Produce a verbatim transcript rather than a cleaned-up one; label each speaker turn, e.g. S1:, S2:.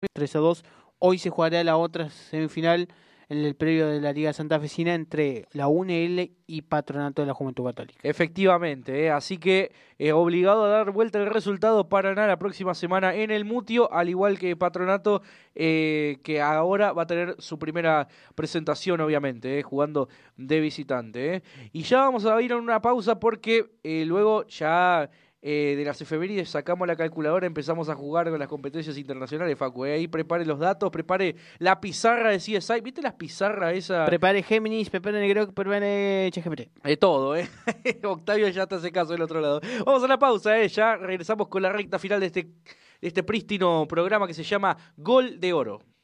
S1: tres a dos. Hoy se jugará la otra semifinal en el previo de la Liga Santafesina entre la U N L y Patronato de la Juventud Católica.
S2: Efectivamente, ¿eh? Así que eh, obligado a dar vuelta el resultado Paraná la próxima semana en el Mutio, al igual que Patronato, eh, que ahora va a tener su primera presentación, obviamente, ¿eh? Jugando de visitante. ¿eh? Y ya vamos a ir a una pausa porque eh, luego ya... Eh, de las efemérides sacamos la calculadora, empezamos a jugar con las competencias internacionales, Facu. ¿eh? Ahí prepare los datos, prepare la pizarra de C S I. ¿Viste las pizarras esa?
S1: Prepare Géminis, prepare Negrok, prepare ChatGPT.
S2: De todo, ¿eh? Octavio ya te hace caso del otro lado. Vamos a la pausa, ¿eh? Ya regresamos con la recta final de este, de este prístino programa que se llama Gol de Oro.